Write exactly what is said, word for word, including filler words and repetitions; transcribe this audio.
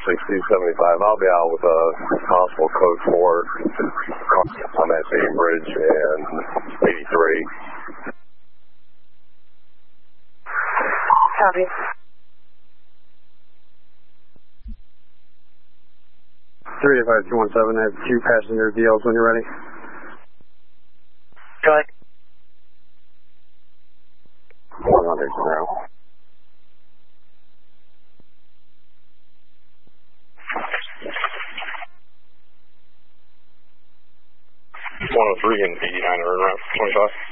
sixty seventy-five. I'll be out with a possible code four on that same bridge and eighty-three. Copy. three eight five two one seven, I have two passenger D Ls when you're ready. Go ahead. one hundred now. one oh three and eighty-nine are in route twenty-five.